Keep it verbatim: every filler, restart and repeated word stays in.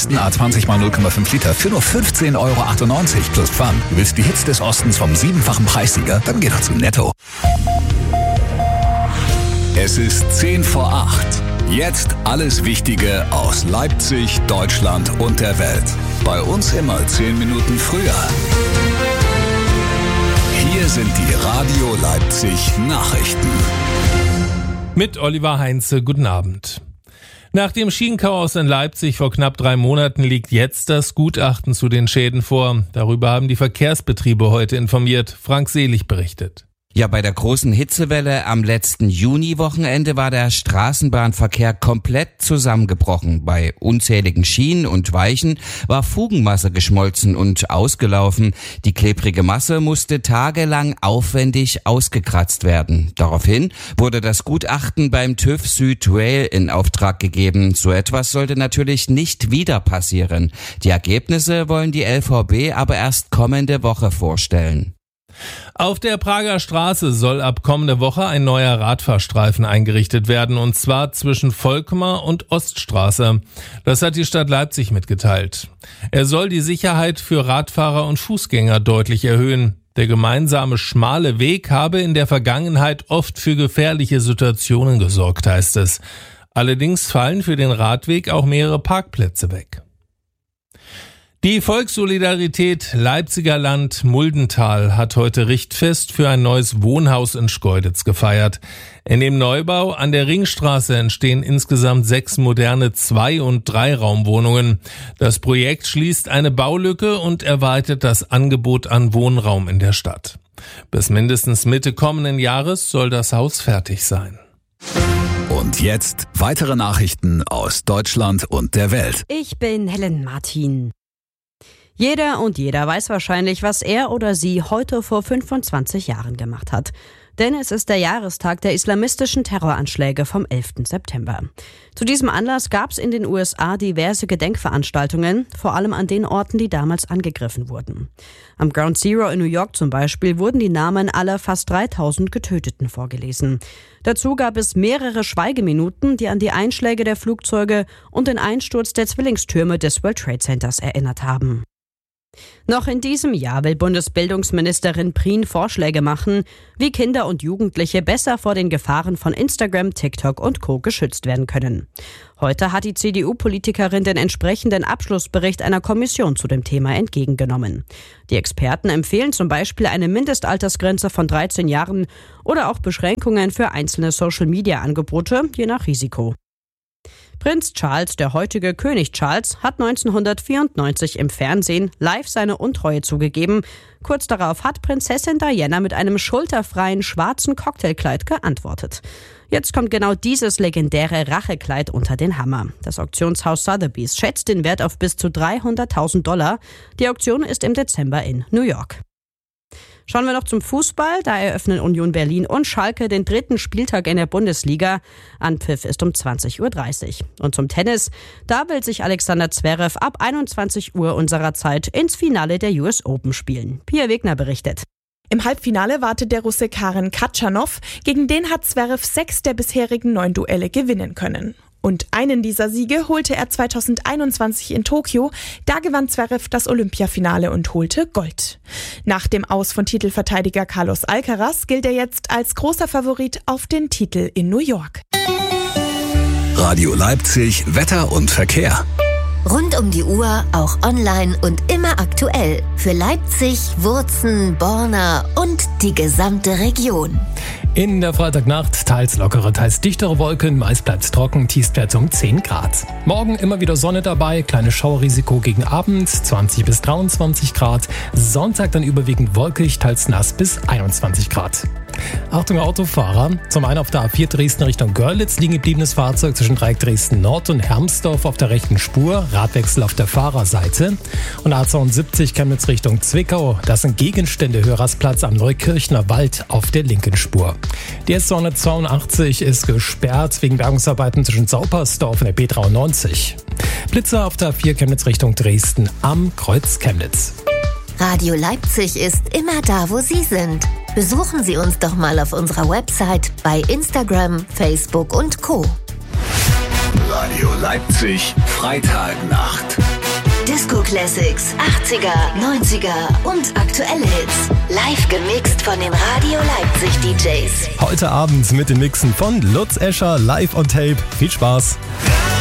A zwanzig mal null Komma fünf Liter für nur fünfzehn Euro achtundneunzig plus Pfand. Du willst die Hits des Ostens vom siebenfachen Preissieger? Dann geh doch zu Netto. Es ist zehn vor acht. Jetzt alles Wichtige aus Leipzig, Deutschland und der Welt. Bei uns immer zehn Minuten früher. Hier sind die Radio Leipzig Nachrichten. Mit Oliver Heinze, guten Abend. Nach dem Schienenchaos in Leipzig vor knapp drei Monaten liegt jetzt das Gutachten zu den Schäden vor. Darüber haben die Verkehrsbetriebe heute informiert. Frank Selig berichtet. Ja, bei der großen Hitzewelle am letzten Juni-Wochenende war der Straßenbahnverkehr komplett zusammengebrochen. Bei unzähligen Schienen und Weichen war Fugenmasse geschmolzen und ausgelaufen. Die klebrige Masse musste tagelang aufwendig ausgekratzt werden. Daraufhin wurde das Gutachten beim TÜV Süd-Rail in Auftrag gegeben. So etwas sollte natürlich nicht wieder passieren. Die Ergebnisse wollen die L V B aber erst kommende Woche vorstellen. Auf der Prager Straße soll ab kommende Woche ein neuer Radfahrstreifen eingerichtet werden, und zwar zwischen Volkmar und Oststraße. Das hat die Stadt Leipzig mitgeteilt. Er soll die Sicherheit für Radfahrer und Fußgänger deutlich erhöhen. Der gemeinsame schmale Weg habe in der Vergangenheit oft für gefährliche Situationen gesorgt, heißt es. Allerdings fallen für den Radweg auch mehrere Parkplätze weg. Die Volkssolidarität Leipziger Land Muldental hat heute Richtfest für ein neues Wohnhaus in Schkeuditz gefeiert. In dem Neubau an der Ringstraße entstehen insgesamt sechs moderne Zwei- und Dreiraumwohnungen. Das Projekt schließt eine Baulücke und erweitert das Angebot an Wohnraum in der Stadt. Bis mindestens Mitte kommenden Jahres soll das Haus fertig sein. Und jetzt weitere Nachrichten aus Deutschland und der Welt. Ich bin Helen Martin. Jeder und jeder weiß wahrscheinlich, was er oder sie heute vor fünfundzwanzig Jahren gemacht hat. Denn es ist der Jahrestag der islamistischen Terroranschläge vom elften September. Zu diesem Anlass gab es in den U S A diverse Gedenkveranstaltungen, vor allem an den Orten, die damals angegriffen wurden. Am Ground Zero in New York zum Beispiel wurden die Namen aller fast dreitausend Getöteten vorgelesen. Dazu gab es mehrere Schweigeminuten, die an die Einschläge der Flugzeuge und den Einsturz der Zwillingstürme des World Trade Centers erinnert haben. Noch in diesem Jahr will Bundesbildungsministerin Prien Vorschläge machen, wie Kinder und Jugendliche besser vor den Gefahren von Instagram, TikTok und Co. geschützt werden können. Heute hat die C D U-Politikerin den entsprechenden Abschlussbericht einer Kommission zu dem Thema entgegengenommen. Die Experten empfehlen zum Beispiel eine Mindestaltersgrenze von dreizehn Jahren oder auch Beschränkungen für einzelne Social-Media-Angebote, je nach Risiko. Prinz Charles, der heutige König Charles, hat neunzehnhundertvierundneunzig im Fernsehen live seine Untreue zugegeben. Kurz darauf hat Prinzessin Diana mit einem schulterfreien schwarzen Cocktailkleid geantwortet. Jetzt kommt genau dieses legendäre Rachekleid unter den Hammer. Das Auktionshaus Sotheby's schätzt den Wert auf bis zu dreihunderttausend Dollar. Die Auktion ist im Dezember in New York. Schauen wir noch zum Fußball. Da eröffnen Union Berlin und Schalke den dritten Spieltag in der Bundesliga. Anpfiff ist um zwanzig Uhr dreißig. Und zum Tennis. Da will sich Alexander Zverev ab einundzwanzig Uhr unserer Zeit ins Finale der U S Open spielen. Pia Wegner berichtet. Im Halbfinale wartet der Russe Karen Khachanov. Gegen den hat Zverev sechs der bisherigen neun Duelle gewinnen können. Und einen dieser Siege holte er zweitausendeinundzwanzig in Tokio. Da gewann Zverev das Olympiafinale und holte Gold. Nach dem Aus von Titelverteidiger Carlos Alcaraz gilt er jetzt als großer Favorit auf den Titel in New York. Radio Leipzig, Wetter und Verkehr. Rund um die Uhr, auch online und immer aktuell. Für Leipzig, Wurzen, Borna und die gesamte Region. In der Freitagnacht teils lockere, teils dichtere Wolken, meist bleibt's trocken, Tiefstwert um zehn Grad. Morgen immer wieder Sonne dabei, kleines Schauerrisiko gegen Abend, zwanzig bis dreiundzwanzig Grad. Sonntag dann überwiegend wolkig, teils nass bis einundzwanzig Grad. Achtung Autofahrer, zum einen auf der A vier Dresden Richtung Görlitz liegen gebliebenes Fahrzeug zwischen Dreieck Dresden Nord und Hermsdorf auf der rechten Spur, Radwechsel auf der Fahrerseite. Und A zweiundsiebzig Chemnitz Richtung Zwickau, das sind Gegenstände, Hörersplatz am Neukirchner Wald auf der linken Spur. Die S zweihundertzweiundachtzig ist gesperrt wegen Bergungsarbeiten zwischen Saupersdorf und der B dreiundneunzig. Blitzer auf der A vier Chemnitz Richtung Dresden am Kreuz Chemnitz. Radio Leipzig ist immer da, wo Sie sind. Besuchen Sie uns doch mal auf unserer Website, bei Instagram, Facebook und Co. Radio Leipzig, Freitagnacht. Disco Classics, achtziger, neunziger und aktuelle Hits. Live gemixt von den Radio Leipzig D Js. Heute Abend mit den Mixen von Lutz Escher live on tape. Viel Spaß!